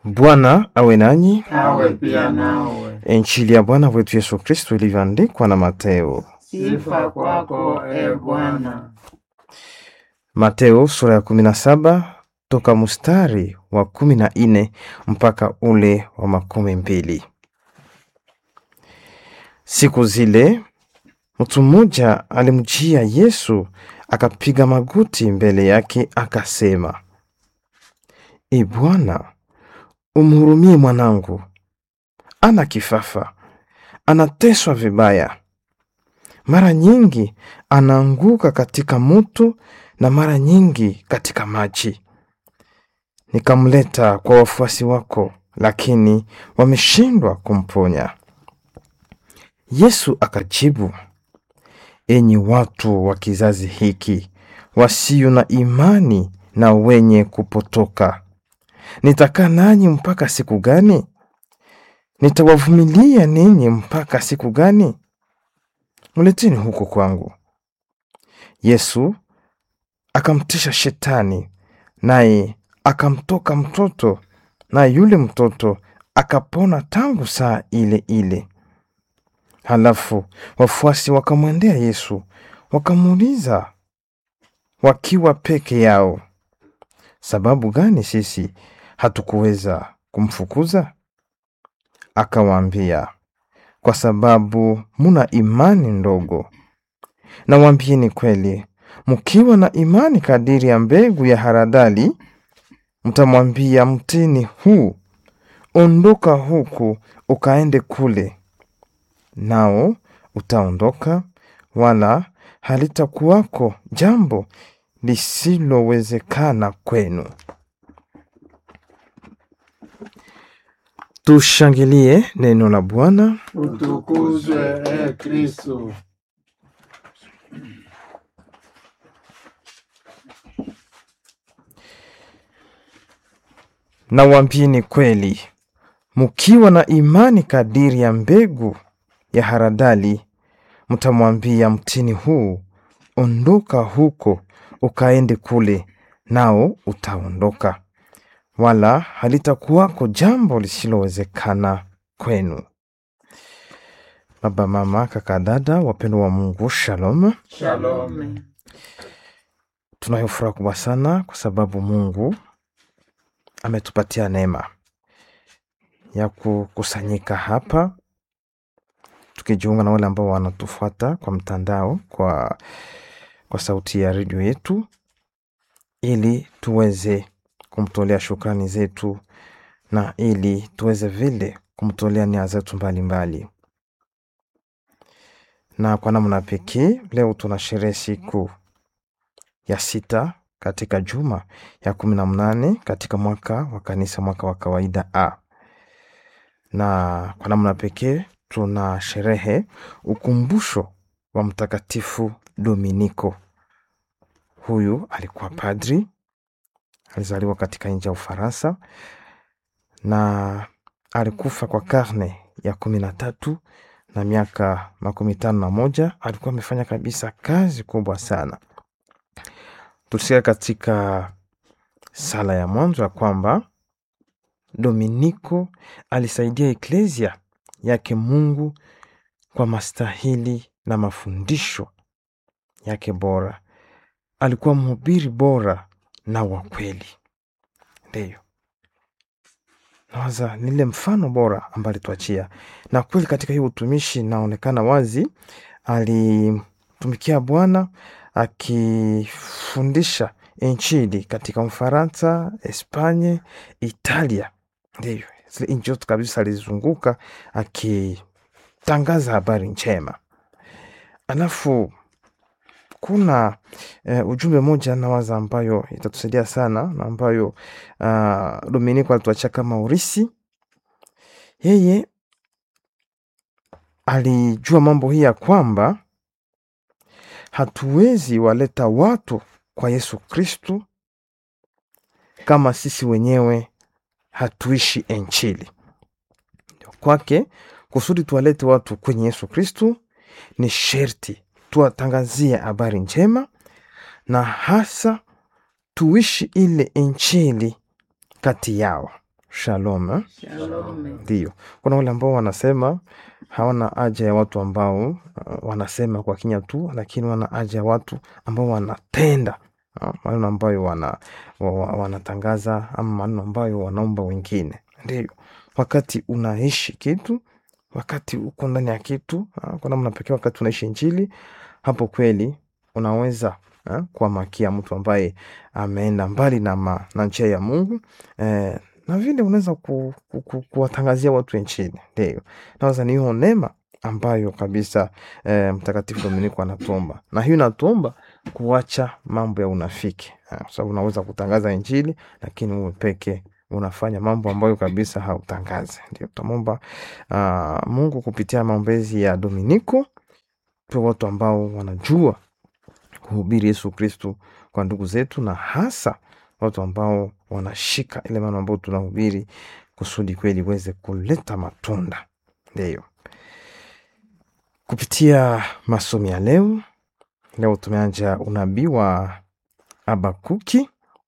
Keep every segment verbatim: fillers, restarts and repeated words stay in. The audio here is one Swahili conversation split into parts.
Bwana awe nanyi. Awe pia nawe. Injili ya Bwana wetu Yesu Kristo ilivyoandikwa na Mateo. Sifa kwako e Bwana. Mateo sura ya kumi na saba toka mstari wa kumi na nne mpaka ule wa makumi mbili. Siku zile mtu mmoja alimjia Yesu, akapiga magoti mbele yake akasema, E Bwana, umhurumie mwanangu, ana kifafa, anateswa vibaya. Mara nyingi anaanguka katika moto na mara nyingi katika maji. Nikamleta kwa wafuasi wako, lakini wameshindwa kumponya. Yesu akajibu, Enyi watu wa kizazi hiki, wasio na imani na wenye kupotoka, nitakaa nanyi mpaka siku gani? Nitawavumilia ninyi mpaka siku gani? Mleteni huko kwangu. Yesu akamtisha shetani, naye akamtoka mtoto, na yule mtoto akapona tangu saa ile ile. Halafu wafuasi wakamwendea Yesu, wakamuuliza wakiwa peke yao, sababu gani sisi hatukuweza kumfukuza? Akawaambia, kwa sababu muna imani ndogo. Na waambieni kweli, mkiwa na imani kadiri ya mbegu ya haradali, mtamwambia mtini huu, ondoka huku ukaende kule, nao utaondoka, wala halitakuwako jambo lisilowezekana kwenu. Tushangilie neno la Bwana. Utukuzwe e Kristo. Na waambieni kweli, mkiwa na imani kadiri ya mbegu ya haradali, mtamwambia mtini huu, ondoka huko ukaende kule, nao utaondoka, wala halitakuwako jambo lisilowezekana kwenu. Baba, mama, kaka, dada, wapendwa wa Mungu, shalom. Shalom. Tunayo furaha kubwa sana kwa sababu Mungu ametupatia neema ya kukusanyika hapa, tukijiunga na wale ambao wanatufuata kwa mtandao, kwa kwa sauti ya redio yetu, ili tuweze kumtolea shukrani zetu na ili tuweze vile kumtolea nia zetu mbalimbali. Na kwa namna pekee leo tunasherehekea siku ya sita katika juma ya kumi na mnane katika mwaka wa kanisa, mwaka wa kawaida A. Na kwa namna pekee tuna sherehe ukumbusho wa Mtakatifu Dominiko. Huyu alikuwa padri, alizaliwa katika nchi ya Ufaransa na alikufa kwa karne ya kumi na tatu na miaka makumi tano na moja. Alikuwa amefanya kabisa kazi kubwa sana. Tusikia katika sala ya mwanzo ya kwamba Dominiko alisaidia eklesia yake Mungu kwa mastahili na mafundisho yake bora. Alikuwa mhubiri bora na wa kweli. Ndio nawaza nile mfano bora ambali tuachia. Na kweli katika hiyo utumishi naonekana wazi alitumikia Bwana akifundisha Injili katika Ufaransa, Espanya, Italia. Ndio zile nchi zote kabisa alizunguka akitangaza habari njema. Alafu kuna uh, ujumbe moja nawaza ambayo itatusaidia sana na ambayo uh, Dominiko alituachia kama urisi. Yeye alijua mambo hii ya kwamba hatuwezi waleta watu kwa Yesu Kristo kama sisi wenyewe hatuishi Injili. Kwake kusudi tuwalete watu kwenye Yesu Kristo ni sherti tuwatangazie habari njema, na hasa tuishi ile Injili kati yao. shalom eh? Shalom. Ndio, kuna wale ambao wanasema hawana haja ya watu ambao uh, wanasema kwa kinywa tu, lakini wana haja ya watu ambao wanatenda uh, maneno ambayo wana, wa, wa, wanatangaza ama maneno ambayo wanaomba wengine. Ndio, wakati unaishi kitu, wakati uko ndani ya kitu uh, kwa namna pekee, wakati unaishi Injili, hapo kweli unaweza uh, kuamakia mtu ambaye ameenda mbali na, ma, na njia ya Mungu eh, na vile unaweza ku, ku, ku, kuwatangazia watu Injili. Ndio, naweza ni hiyo neema ambayo kabisa eh, Mtakatifu Dominiko anatuomba, na hiyo natuomba kuacha mambo ya unafiki eh, kwa sababu unaweza kutangaza Injili lakini uwe peke unafanya mambo ambayo kabisa hautangaze. Ndio tutamwomba uh, Mungu kupitia maombezi ya Dominiko kwa watu ambao wanajua kuhubiri Yesu Kristo kwa ndugu zetu, na hasa watu ambao wanashika ile maneno ambayo tunahubiri kusudi kweli iweze kuleta matunda. Ndio, kupitia masomo ya leo leo tumeanja unabii wa Habakuki,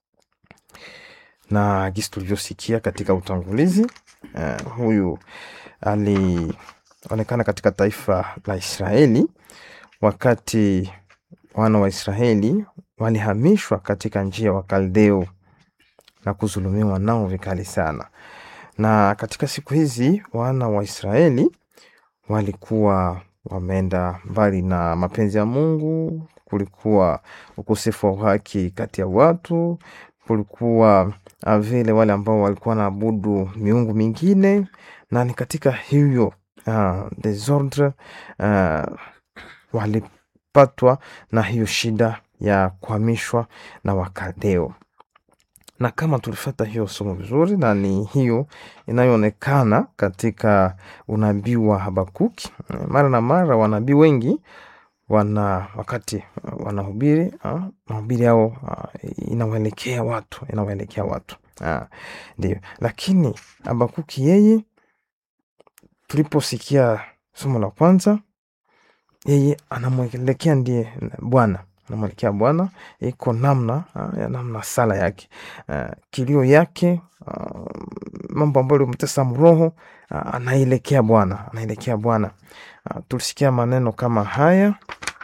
na gisi tulivyosikia katika utangulizi uh, huyu alionekana katika taifa la Israeli wakati wana wa Israeli walihamishwa katika njia wa Kaldeo na kuzulumiwa nao vikali sana. Na katika siku hizi wana wa Israeli walikuwa wameenda mbali na mapenzi ya Mungu, kulikuwa ukosefu wa haki kati ya watu, kulikuwa vile wale ambao walikuwa naabudu miungu mingine, na ni katika hiyo uh, desordre uh, walipatwa na hiyo shida ya kuhamishwa na Wakaldeo. Na kama tulifuata hiyo somo vizuri, na ni hiyo inayoonekana katika unabii wa Habakuki, mara na mara wanabii wengi wana wakati wanahubiri uh, mahubiri yao uh, inawaelekea watu inawaelekea watu uh, ndio. Lakini Habakuki yeye, tuliposikia somo la kwanza, yeye anamwelekea ndiye Bwana, anamwelekea Bwana, iko namna uh, ya namna sala yake uh, kilio yake uh, mambo ambayo yalimtesa mroho uh, anaelekea Bwana, anaelekea Bwana. Uh, tulisikia maneno kama haya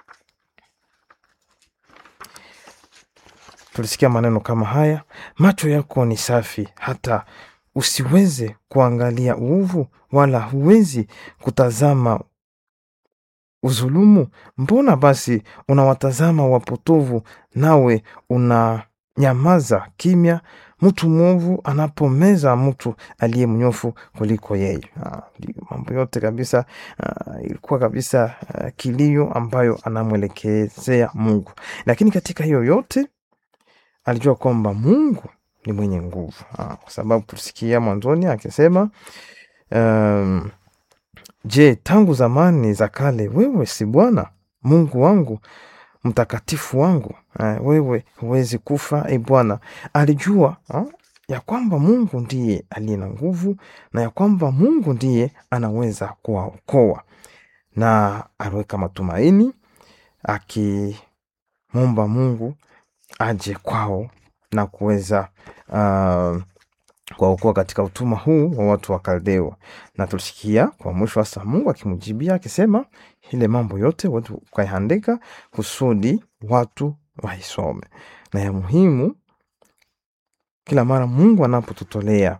tulisikia maneno kama haya: macho yako ni safi hata usiweze kuangalia uovu, wala huwezi kutazama uzulumu. Mbona basi unawatazama wapotovu, nawe unanyamaza kimya, mtu mwovu anapomeza mtu aliye mnyofu kuliko yeye? Ah, mambo yote kabisa ah, ilikuwa kabisa ah, kilio ambayo anamwelekezea Mungu. Lakini katika hiyo yote alijua kwamba Mungu ni mwenye nguvu, ah, kwa sababu tusikia mwanzoni akisema um, je, tangu zamani za kale wewe si Bwana Mungu wangu, mtakatifu wangu? Uh, wewe huwezi kufa, e Bwana. Alijua uh, ya kwamba Mungu ndiye aliye na nguvu, na ya kwamba Mungu ndiye anaweza kuwaokoa, na aliweka matumaini akimwomba Mungu aje kwao na kuweza uh, kuwaokoa katika utumwa huu wa watu wa Kaldeo. Na tulisikia kwa mwisho sasa Mungu akimjibia akisema ile mambo yote watu kaiandika kusudi watu waisome. Na ya muhimu, kila mara Mungu anapotutolea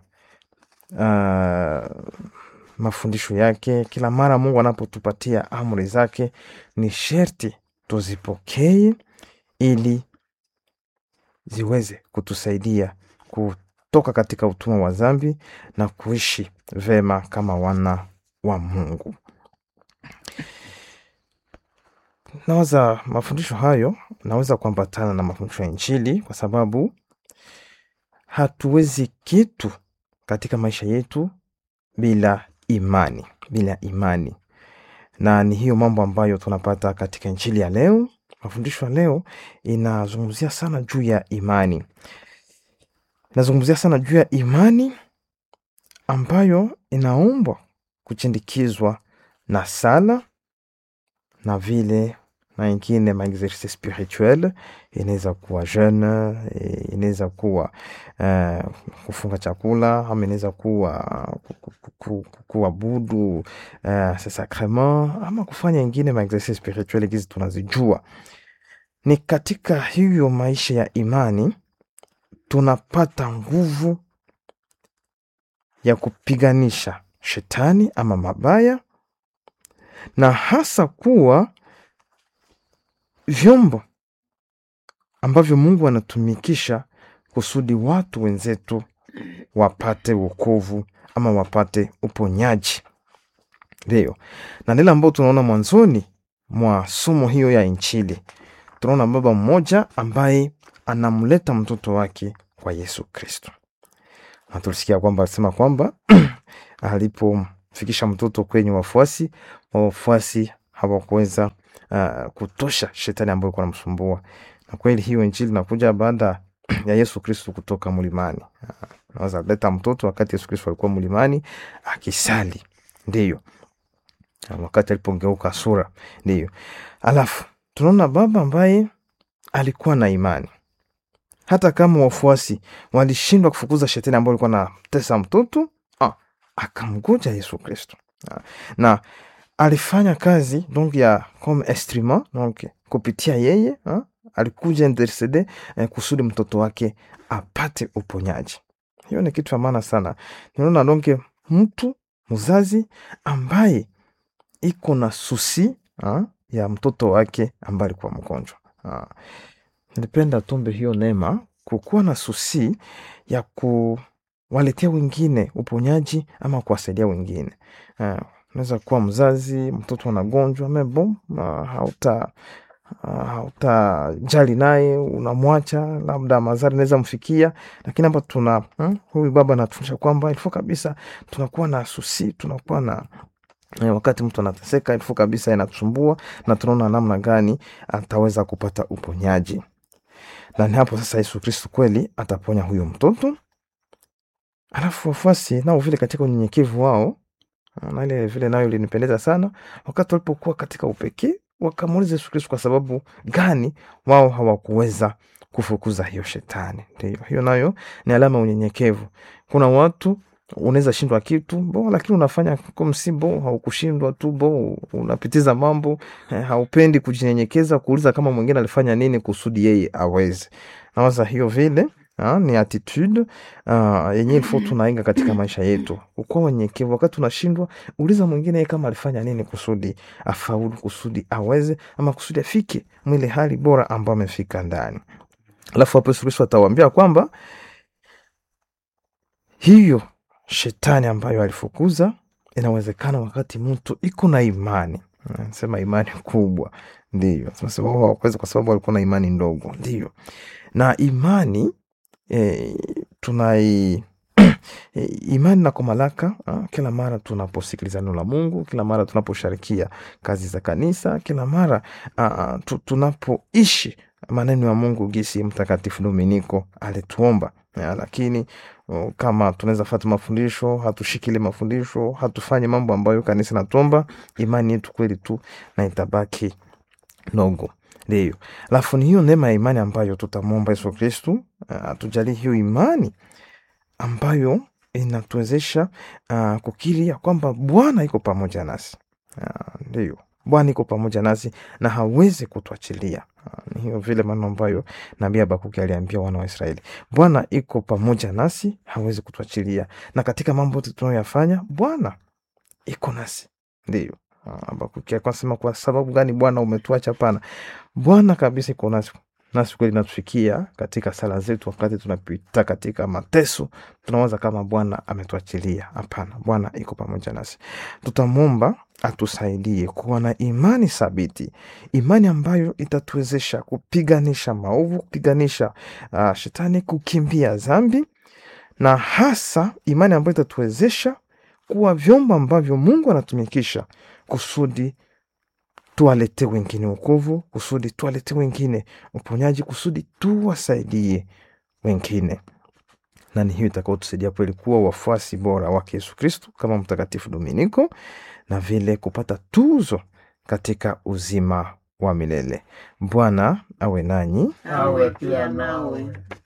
uh, mafundisho yake, kila mara Mungu anapotupatia amri zake, ni sherti tuzipokee ili ziweze kutusaidia kutoka katika utumwa wa dhambi na kuishi vema kama wana wa Mungu. Naweza mafundisho hayo naweza kuambatana na mafundisho ya Injili, kwa sababu hatuwezi kitu katika maisha yetu bila imani, bila imani. Na ni hiyo mambo ambayo tunapata katika Injili ya leo. Mafundisho ya leo inazungumzia sana juu ya imani. Inazungumzia sana juu ya imani ambayo inaombwa kuchindikizwa na sala na vile na ingine ma exercice spirituel, inaweza kuwa jeûne, inaweza kuwa uh, kufunga chakula, ama inaweza kuwa kuabudu uh, sa sacrement, ama kufanya ingine ma exercice spirituel hizi tunazijua. Ni katika hiyo maisha ya imani tunapata nguvu ya kupiganisha shetani ama mabaya, na hasa kuwa vyombo ambavyo Mungu anatumikisha kusudi watu wenzetu wapate wokovu ama wapate uponyaji. Ndio. Na nile ambao tunaona mwanzoni mwa somo hiyo ya Injili, tunaona baba mmoja ambaye anamleta mtoto wake kwa Yesu Kristo. Na tulisikia kwamba alisema kwamba alipofikisha mtoto kwenye wafuasi, wafuasi hawakuweza uh, kutosha shetani ambaye alikuwa anamsumbua. Na kweli hiyo Injili inakuja baada ya Yesu Kristo kutoka mlimani. Anaweza leta mtoto wakati Yesu Kristo alikuwa mlimani akisali. Ndio. Wakati alipongeuka sura. Ndio. Alafu tunaona baba ambaye alikuwa na imani. Hata kama wafuasi walishindwa kufukuza shetani ambaye alikuwa anatesa mtoto, ah, akamgoja Yesu Kristo. Ah, na alifanya kazi donc ya comme instrument, donc kupitia yeye, ah, alikuja intercede eh, kusudi mtoto wake apate uponyaji. Hiyo ni kitu cha maana sana. Niona donc mtu mzazi ambaye iko na susi ah, ya mtoto wake ambaye alikuwa mgonjwa. Ah, nilipenda tumbe hiyo neema kukuwa na susi ya kuwaletea wengine uponyaji ama kuwasaidia wengine. Uh, unaweza kuwa mzazi, mtoto anagonjwa, mebo uh, hauta uh, hauta jali naye, unamwacha, labda madhara naweza mfikia, lakini hapa tuna hmm, huyu baba anatufundisha kwamba ilifo kabisa tunakuwa na susi, tunakuwa na eh, wakati mtu anateseka ilifo kabisa inatusumbua, na tunaona namna gani ataweza kupata uponyaji. Na hapo sasa Yesu Kristo kweli ataponya huyo mtoto. Alafu wafuasi nao vile katika unyenyekevu wao, na ile vile nayo ilinipendeza sana, wakati walipokuwa katika upekee wakamuuliza Yesu Kristo kwa sababu gani wao hawakuweza kufukuza hiyo shetani. Ndio hiyo nayo ni alama ya unyenyekevu. Kuna watu unaweza shindwa kitu bo, lakini unafanya kwa msibo, haukushindwa tu bo, unapitiza mambo, eh, haupendi kujinyenyekeza kuuliza kama mwingine alifanya nini kusudi yeye aweze. Nawaza hiyo vile ha, ni attitude uh, yenye ilifo tunaiga katika maisha yetu. Ukuwa wenyekevu wakati unashindwa, uliza mwingine kama alifanya nini kusudi afaulu, kusudi aweze, ama kusudi afike mwile hali bora ambayo amefika ndani. Alafu hapo Yesu Kristo atawaambia kwamba hiyo shetani ambayo alifukuza inawezekana wakati mtu iko na imani. Nasema imani kubwa. Ndio. Tunasema wao kwa sababu walikuwa na imani ndogo. Ndio. Na imani eh, tunai imani na kumalaka ah, kila mara tunaposikiliza neno la Mungu, kila mara tunaposhirikia kazi za kanisa, kila mara ah, tu, tunapoishi maneno ya Mungu gisi Mtakatifu Dominiko alituomba. Ya, lakini uh, kama tunaweza fuata mafundisho, hatushikile mafundisho, hatufanye mambo ambayo kanisa natuomba, imani yetu kweli tu na itabaki ndogo. Ndio. Alafu ni hiyo neema ya imani ambayo tutamwomba Yesu Kristo atujalie, uh, hiyo imani ambayo inatuwezesha uh, kukiri ya kwamba Bwana iko pamoja nasi. Uh, ndio. Bwana iko pamoja nasi na hawezi kutuachilia. Uh, ni hiyo vile maneno ambayo Nabii Habakuki aliambia wana wa Israeli. Bwana iko pamoja nasi, hawezi kutuachilia. Na katika mambo yote tunayoyafanya, Bwana iko nasi. Ndio. Uh, Habakuki akasema kwa sababu gani Bwana umetuacha? Pana. Bwana kabisa iko nasi. Nasi kweli natufikia katika sala zetu wakati tunapita katika mateso, tunawaza kama Bwana ametuachilia. Hapana, Bwana iko pamoja nasi. Tutamwomba atusaidie kuwa na imani thabiti, imani ambayo itatuwezesha kupiganisha maovu, kupiganisha uh, shetani, kukimbia dhambi, na hasa imani ambayo itatuwezesha kuwa vyombo ambavyo Mungu anatumikisha kusudi tuwalete wengine wokovu, kusudi tuwalete wengine uponyaji, kusudi tuwasaidie wengine. Na ni hiyo itakao tusaidia kweli kuwa wafuasi bora wa Yesu Kristo kama Mtakatifu Dominiko, na vile kupata tuzo katika uzima wa milele. Bwana awe nanyi. Awe pia nawe.